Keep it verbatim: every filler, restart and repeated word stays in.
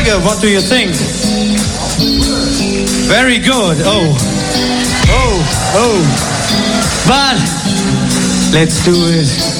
Tiger, what do you think? Very good. Oh. Oh. Oh. But let's do it.